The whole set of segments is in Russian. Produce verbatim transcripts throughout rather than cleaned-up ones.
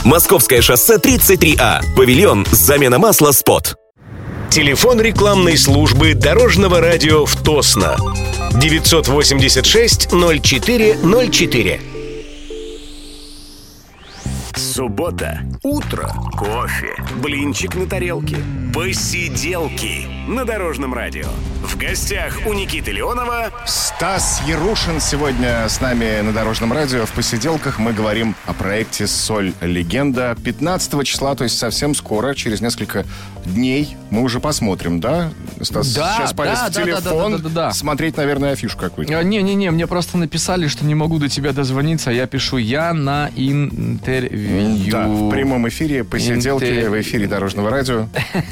Московское шоссе тридцать три А. Павильон «Замена масла Спот». Телефон рекламной службы Дорожного радио в Тосно. девятьсот восемьдесят шесть ноль четыре ноль четыре. Суббота. Утро. Кофе. Блинчик на тарелке. Посиделки на Дорожном радио. В гостях у Никиты Леонова Стас Ярушин сегодня с нами на Дорожном радио. В посиделках мы говорим о проекте «Соль. Легенда». пятнадцатого числа, то есть совсем скоро, через несколько дней, мы уже посмотрим, да? Стас Да, сейчас полез да, в да, телефон да, да, да, да, да. смотреть, наверное, афишу какую-то. Не-не-не, мне просто написали, что не могу до тебя дозвониться. Я пишу «я на интервью». Да, в прямом эфире посиделки, Интер... в эфире Дорожного радио.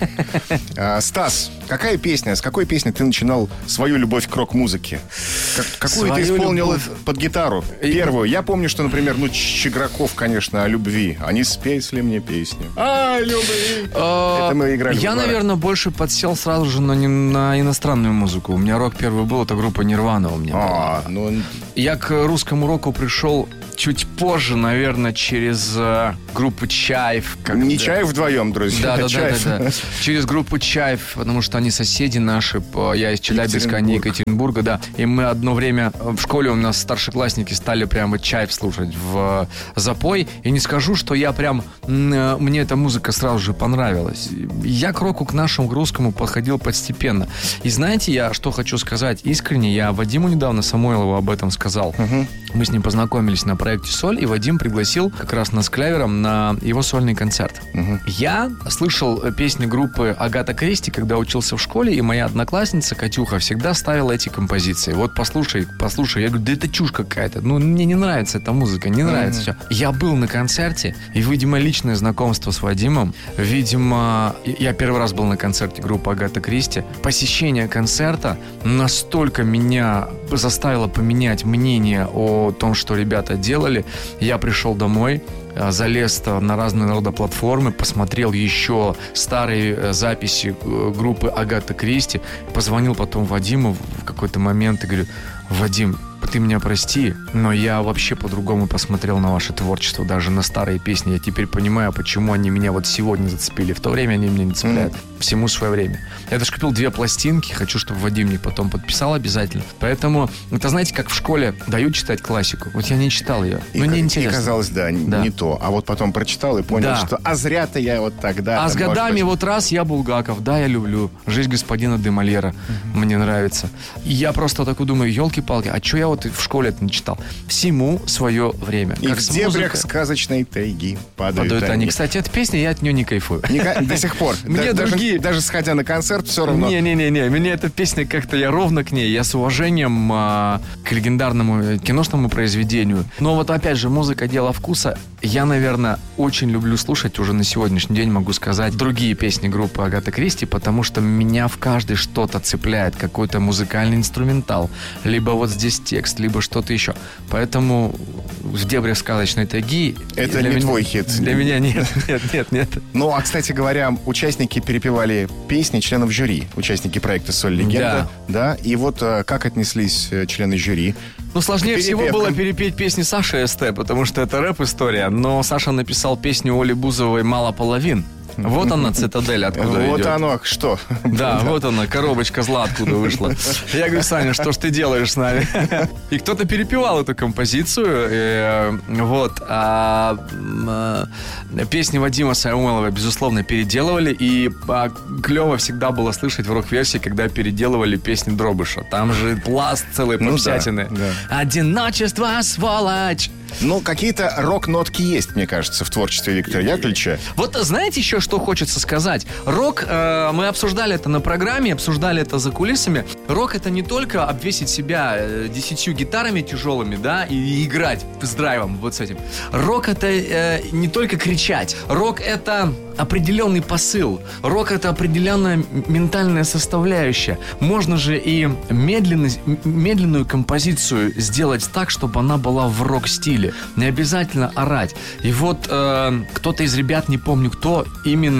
а, Стас, какая песня, с какой песни ты начинал свою любовь к рок-музыке? Как, какую ты исполнил любовь... под гитару? Первую. Я помню, что, например, ну, Чиграков, конечно, о любви. А не спейсли мне песню. А, любви. Это мы играли. Я, наверное, больше подсел сразу же на, на иностранную музыку. У меня рок первый был, это группа Нирвана у меня была. А, ну... Я к русскому року пришел чуть позже, наверное, через uh, группу Чайф. Когда... Не Чайф вдвоем, друзья. Да, да, да, да, да. Через группу Чайф, потому что они соседи наши. Я из Челябинска, они из Екатеринбурга, да. И мы одно время в школе у нас старшеклассники стали прямо Чайф слушать в запой. И не скажу, что я прям... Мне эта музыка сразу же понравилась. Я к року, к нашему, к русскому подходил постепенно. И знаете, я что хочу сказать искренне, я Вадиму недавно Самойлову об этом сказал. Угу. Мы с ним познакомились на проекте «Соль», и Вадим пригласил как раз нас с Клевером на его сольный концерт. Угу. Я слышал песни группы Агата Кристи, когда учился в школе, и моя одноклассница Катюха всегда ставила эти композиции. Вот послушай, послушай. Я говорю, да это чушь какая-то. Ну, мне не нравится эта музыка, не нравится все. Я был на концерте, и, видимо, личное знакомство с Вадимом, видимо, я первый раз был на концерте группы Агата Кристи. Посещение концерта настолько меня заставило поменять мнение о том, что ребята делали. Я пришел домой, залез на разные народоплатформы, посмотрел еще старые записи группы Агата Кристи, позвонил потом Вадиму в какой-то момент и говорю: Вадим, ты меня прости, но я вообще по-другому посмотрел на ваше творчество, даже на старые песни. Я теперь понимаю, почему они меня вот сегодня зацепили. В то время они меня не цепляют. Mm. Всему свое время. Я даже купил две пластинки. Хочу, чтобы Вадим мне потом подписал обязательно. Поэтому, это знаете, как в школе дают читать классику. Вот я не читал ее. И, но мне интересно. И казалось, да, да, не то. А вот потом прочитал и понял, да. что а зря-то я вот тогда... А с годами быть... вот раз я Булгаков. Да, я люблю. «Жизнь господина де Мольера». Mm-hmm. Мне нравится. И я просто такой думаю, елки-палки, а что я вот в школе это не читал? Всему свое время. И как в дебрях сказочной тайги падают, падают они. они. Кстати, эта песня, я от нее не кайфую. До сих пор. Мне другие... Даже сходя на концерт, все равно. Не-не-не, мне эта песня как-то, я ровно к ней. Я с уважением а, к легендарному киношному произведению. Но вот опять же, музыка — дело вкуса. Я, наверное, очень люблю слушать, уже на сегодняшний день могу сказать, другие песни группы Агата Кристи, потому что меня в каждой что-то цепляет. Какой-то музыкальный инструментал. Либо вот здесь текст, либо что-то еще. Поэтому в дебрях сказочной тайги... Это не меня, твой хит. Для меня нет, нет, нет, нет. Ну, а, кстати говоря, участники перепевали песни членов жюри. Участники проекта «Соль. Легенда». Да. Да. И вот как отнеслись члены жюри? Ну, сложнее всего было перепеть песни Саши СТ, потому что это рэп-история. Но Саша написал песню Оли Бузовой «Мало половин». Вот она, цитадель, откуда вот идет. Вот оно, что? Да, вот она, коробочка зла откуда вышла. Я говорю: Саня, что ж ты делаешь с нами? И кто-то перепевал эту композицию. И, вот. А, а, песни Вадима Самойлова, безусловно, переделывали. И а, клево всегда было слышать в рок-версии, когда переделывали песни Дробыша. Там же пласт целой попсятины. Ну, да, да. Одиночество, сволочь. Ну, какие-то рок-нотки есть, мне кажется, в творчестве Виктора Яковлевича. Вот знаете еще, что хочется сказать? Рок, э, мы обсуждали это на программе, обсуждали это за кулисами. Рок — это не только обвесить себя э, десятью гитарами тяжелыми, да, и, и играть с драйвом, вот с этим. Рок — это э, не только кричать. Рок — это определенный посыл. Рок — это определенная ментальная составляющая. Можно же и медленность, медленную композицию сделать так, чтобы она была в рок-стиле. Не обязательно орать. И вот э, кто-то из ребят, не помню кто, именно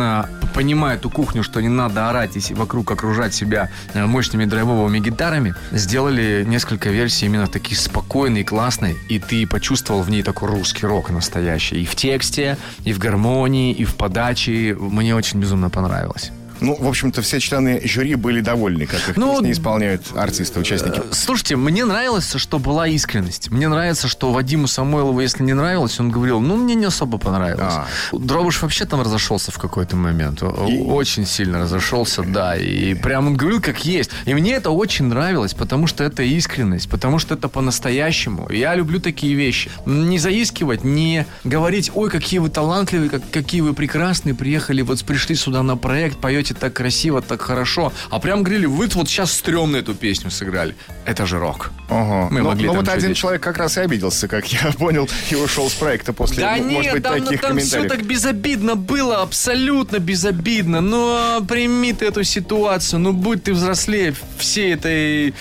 понимая эту кухню, что не надо орать и вокруг окружать себя мощными драйвовыми гитарами, сделали несколько версий именно такие спокойные, классные, и ты почувствовал в ней такой русский рок настоящий. И в тексте, и в гармонии, и в подаче. Мне очень безумно понравилось. Ну, в общем-то, все члены жюри были довольны, как их ну, песни исполняют артисты, участники. Слушайте, мне нравилось, что была искренность. Мне нравится, что Вадиму Самойлову, если не нравилось, он говорил, ну, мне не особо понравилось. А. Дробыш вообще там разошелся в какой-то момент. И... Очень сильно разошелся, да. И прям он говорил, как есть. И мне это очень нравилось, потому что это искренность, потому что это по-настоящему. Я люблю такие вещи. Не заискивать, не говорить, ой, какие вы талантливые, как, какие вы прекрасные, приехали, вот пришли сюда на проект, поете так красиво, так хорошо. А прям говорили, вы вот сейчас стрёмно эту песню сыграли. Это же рок. Ага. Мы но, могли но вот один человек как раз и обиделся, как я понял, и ушел с проекта после, да ну, нет, может быть, там, таких там комментариев. все так безобидно было, абсолютно безобидно. Но прими ты эту ситуацию, ну будь ты взрослее всей этой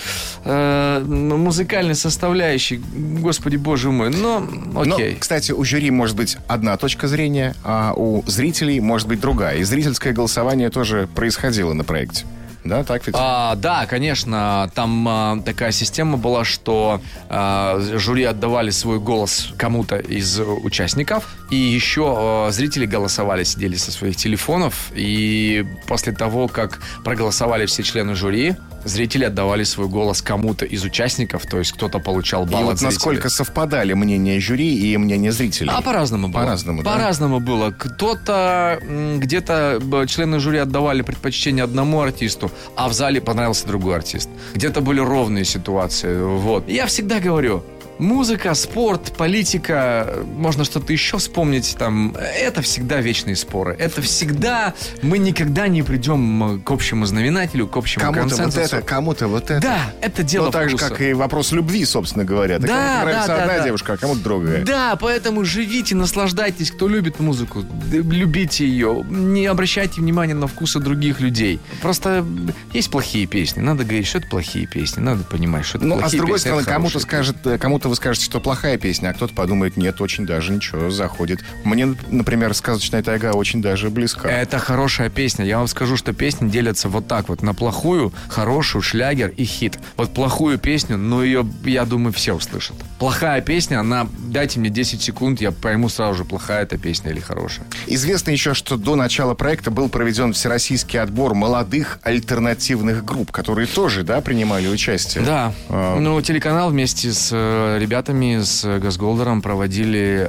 э, музыкальной составляющей. Господи, боже мой. Но окей. Но, кстати, у жюри может быть одна точка зрения, а у зрителей может быть другая. И зрительское голосование тоже происходило на проекте. Да, так ведь? А, да, конечно. Там а, такая система была, что а, жюри отдавали свой голос кому-то из участников. И еще а, зрители голосовали, сидели со своих телефонов. И после того, как проголосовали все члены жюри, зрители отдавали свой голос кому-то из участников, то есть кто-то получал балл и от вот зрителей. Насколько совпадали мнение жюри и мнение зрителей? А по-разному было. По-разному, да? По-разному было. Кто-то, где-то члены жюри отдавали предпочтение одному артисту, а в зале понравился другой артист. Где-то были ровные ситуации. Вот. Я всегда говорю, музыка, спорт, политика, можно что-то еще вспомнить, там, это всегда вечные споры. Это всегда, мы никогда не придем к общему знаменателю, к общему кому-то консенсусу. Кому-то вот это, кому-то вот это. Да, это дело вкуса. Ну, так же, как и вопрос любви, собственно говоря. Так да, кому-то нравится да, одна да, девушка, а кому-то другая. Да, поэтому живите, наслаждайтесь. Кто любит музыку, любите ее. Не обращайте внимания на вкусы других людей. Просто есть плохие песни. Надо говорить, что это плохие песни. Надо понимать, что это ну, плохие песни. Ну, а с другой песни, стороны, кому-то скажет, кому-то вы скажете, что плохая песня, а кто-то подумает, нет, очень даже ничего, заходит. Мне, например, «Сказочная тайга» очень даже близка. Это хорошая песня. Я вам скажу, что песни делятся вот так вот. На плохую, хорошую, шлягер и хит. Вот плохую песню, ну ее, я думаю, все услышат. Плохая песня, она, дайте мне десять секунд, я пойму сразу же, плохая эта песня или хорошая. Известно еще, что до начала проекта был проведен всероссийский отбор молодых альтернативных групп, которые тоже, да, принимали участие. Да. А... Ну, телеканал вместе с э, ребятами, с Газголдером проводили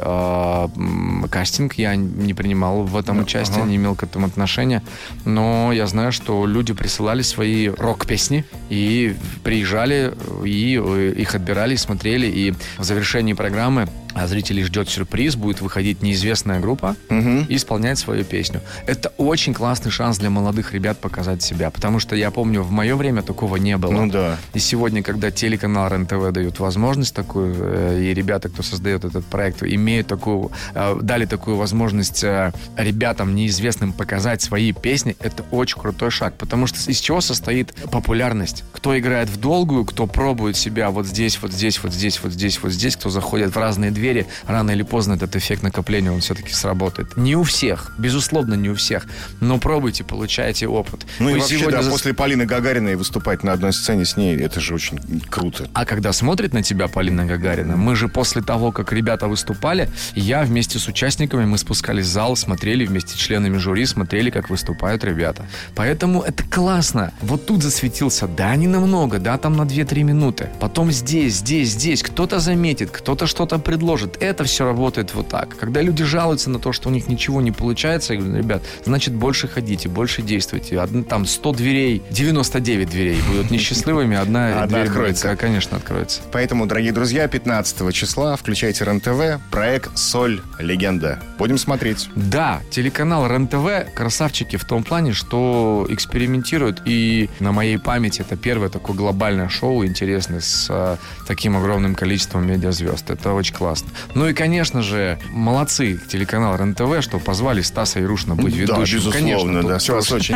э, кастинг. Я не принимал в этом участие, ага. не имел к этому отношения. Но я знаю, что люди присылали свои рок-песни и приезжали, и их отбирали, смотрели. И в завершении программы зрителей ждет сюрприз, будет выходить неизвестная группа угу. и исполнять свою песню. Это очень классный шанс для молодых ребят показать себя, потому что я помню, в мое время такого не было. Ну да. И сегодня, когда телеканал РЕН-ТВ дает возможность такую, и ребята, кто создает этот проект, имеют такую, дали такую возможность ребятам неизвестным показать свои песни, это очень крутой шаг, потому что из чего состоит популярность? Кто играет в долгую, кто пробует себя вот здесь, вот здесь, вот здесь, вот здесь, вот здесь, кто заходит в разные двери, рано или поздно этот эффект накопления, он все-таки сработает. Не у всех, безусловно, не у всех, но пробуйте, получайте опыт. Ну Вы и вообще, да, за... после Полины Гагариной выступать на одной сцене с ней, это же очень круто. А когда смотрит на тебя Полина Гагарина, мы же после того, как ребята выступали, я вместе с участниками, мы спускались в зал, смотрели вместе с членами жюри, смотрели, как выступают ребята. Поэтому это классно. Вот тут засветился, да, не намного, да, там на две-три минуты. Потом здесь, здесь, здесь. Кто-то заметит, кто-то что-то предложит. Это все работает вот так. Когда люди жалуются на то, что у них ничего не получается, я говорю, ребят, значит, больше ходите, больше действуйте. Одна, там сто дверей, девяносто девять дверей будут несчастливыми, одна дверь откроется. Конечно, откроется. Поэтому, дорогие друзья, пятнадцатого числа включайте РЕН-ТВ, проект «Соль. Легенда». Будем смотреть. Да, телеканал РЕН-ТВ красавчики в том плане, что экспериментируют, и на моей памяти это первое такое глобальное шоу интересное с а, таким огромным количеством медиазвезд. Это очень классно. Ну и, конечно же, молодцы телеканал РЕН-ТВ, что позвали Стаса Ярушина быть ведущим. Да, безусловно, конечно, да, все вас очень.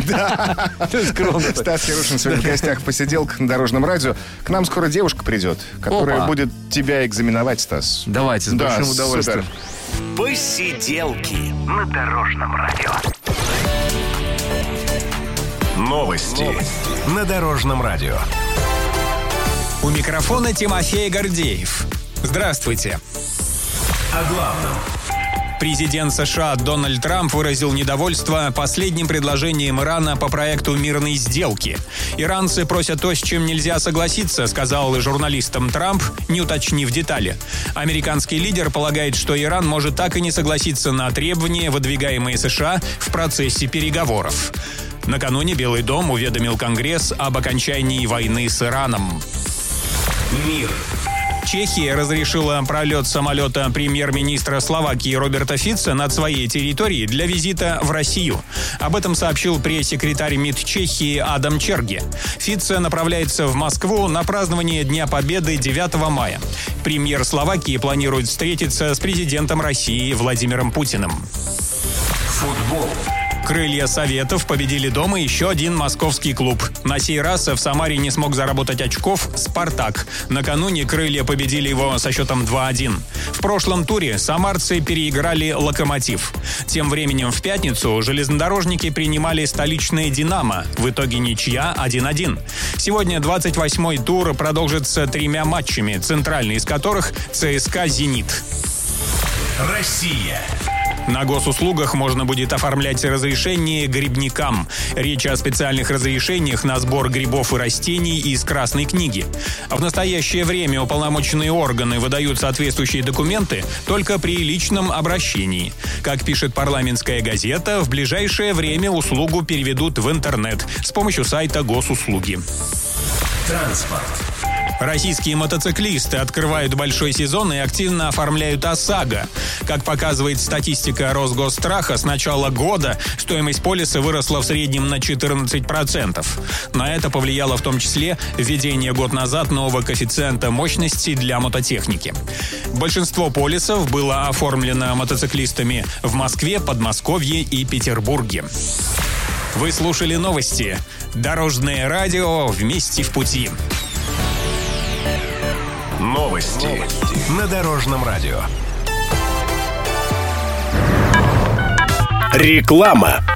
Стас Ярушин сегодня в гостях в посиделках на Дорожном радио. К нам скоро девушка придет, которая будет тебя экзаменовать, Стас. Давайте, с большим удовольствием. Посиделки на Дорожном радио. Новости на Дорожном радио. У микрофона Тимофей Гордеев. Здравствуйте. О главном. Президент США Дональд Трамп выразил недовольство последним предложением Ирана по проекту мирной сделки. «Иранцы просят то, с чем нельзя согласиться», — сказал журналистам Трамп, не уточнив детали. Американский лидер полагает, что Иран может так и не согласиться на требования, выдвигаемые США в процессе переговоров. Накануне Белый дом уведомил Конгресс об окончании войны с Ираном. Мир. Чехия разрешила пролет самолета премьер-министра Словакии Роберта Фица над своей территорией для визита в Россию. Об этом сообщил пресс-секретарь МИД Чехии Адам Черге. Фица направляется в Москву на празднование Дня Победы девятого мая. Премьер Словакии планирует встретиться с президентом России Владимиром Путиным. Футбол. Крылья Советов победили дома еще один московский клуб. На сей раз в Самаре не смог заработать очков «Спартак». Накануне крылья победили его со счетом два один. В прошлом туре самарцы переиграли «Локомотив». Тем временем в пятницу железнодорожники принимали столичное «Динамо». В итоге ничья один один. Сегодня двадцать восьмой тур продолжится тремя матчами, центральный из которых ЦСКА «Зенит». Россия. На госуслугах можно будет оформлять разрешение грибникам. Речь о специальных разрешениях на сбор грибов и растений из Красной книги. В настоящее время уполномоченные органы выдают соответствующие документы только при личном обращении. Как пишет парламентская газета, в ближайшее время услугу переведут в интернет с помощью сайта госуслуги. Транспорт. Российские мотоциклисты открывают большой сезон и активно оформляют ОСАГО. Как показывает статистика Росгосстраха, с начала года стоимость полиса выросла в среднем на четырнадцать процентов. На это повлияло в том числе введение год назад нового коэффициента мощности для мототехники. Большинство полисов было оформлено мотоциклистами в Москве, Подмосковье и Петербурге. Вы слушали новости. Дорожное радио «Вместе в пути». Новости на Дорожном радио. Реклама.